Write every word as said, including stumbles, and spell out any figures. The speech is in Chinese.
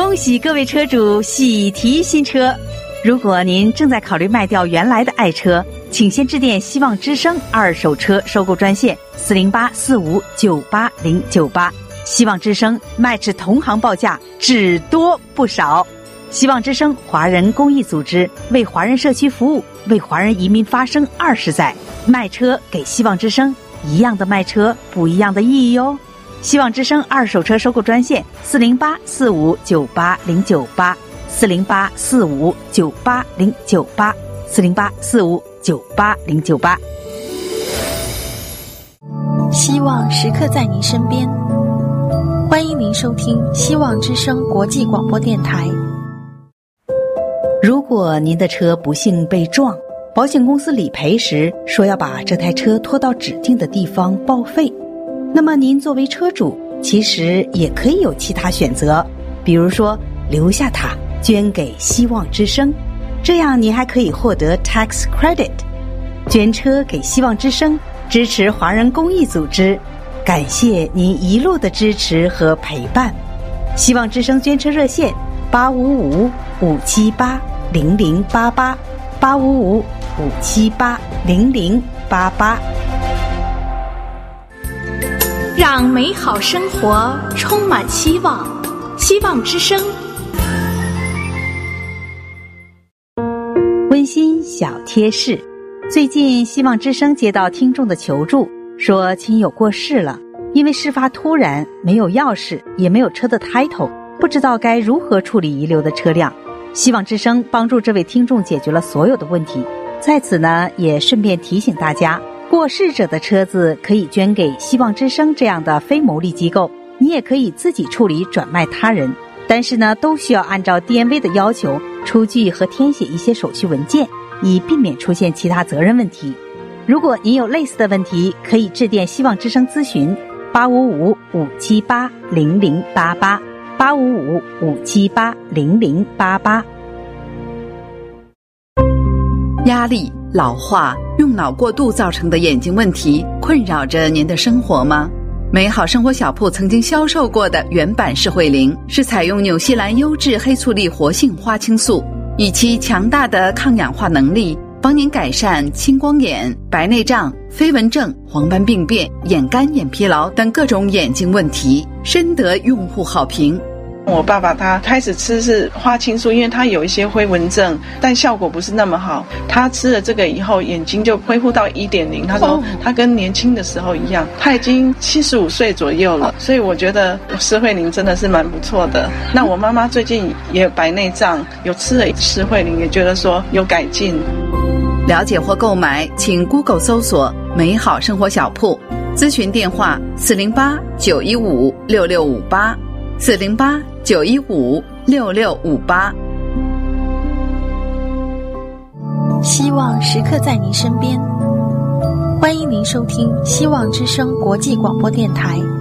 恭喜各位车主喜提新车！如果您正在考虑卖掉原来的爱车，请先致电希望之声二手车收购专线四零八四五九八零九八。希望之声卖至同行报价，只多不少。希望之声华人公益组织，为华人社区服务，为华人移民发声二十载。卖车给希望之声，一样的卖车，不一样的意义哦。希望之声二手车收购专线四零八四五九八零九八，四零八四五九八零九八，四零八四五九八零九八。 希望时刻在您身边，欢迎您收听希望之声国际广播电台。 如果您的车不幸被撞，保险公司理赔时说要把这台车拖到指定的地方报废，那么您作为车主其实也可以有其他选择，比如说留下它捐给希望之声，这样你还可以获得 tax credit。 捐车给希望之声，支持华人公益组织，感谢您一路的支持和陪伴。希望之声捐车热线八五五五七八零零八八，八五五五七八零零八八。 让美好生活充满希望，希望之声。 温馨小贴士：最近希望之声接到听众的求助，说亲友过世了，因为事发突然，没有钥匙，也没有车的 title， 不知道该如何处理遗留的车辆。希望之声帮助这位听众解决了所有的问题。在此呢，也顺便提醒大家，过世者的车子可以捐给希望之声这样的非牟利机构，你也可以自己处理转卖他人，但是呢，都需要按照 D M V 的要求出具和填写一些手续文件，以避免出现其他责任问题。如果您有类似的问题，可以致电希望之声咨询八五五五七八零零八八，八五五五七八零零八八。 压力、老化、用脑过度造成的眼睛问题困扰着您的生活吗？美好生活小铺曾经销售过的原版视慧灵是采用纽西兰优质黑醋栗活性花青素，以其强大的抗氧化能力，帮您改善青光眼、白内障、飞蚊症、黄斑病变、眼干眼疲劳等各种眼睛问题，深得用户好评。 我爸爸他开始吃是花青素，因为他有一些飞蚊症，但效果不是那么好。他吃了这个以后，眼睛就恢复到 一点零， 他说他跟年轻的时候一样。他已经七十五岁左右了，所以我觉得视慧灵真的是蛮不错的。那我妈妈最近也有白内障，有吃了视慧灵，也觉得说有改进。 了解或购买请 Google 搜索美好生活小铺，咨询电话四零八九一五六六五八，四零八九一五六六五八。 希望时刻在您身边，欢迎您收听希望之声国际广播电台。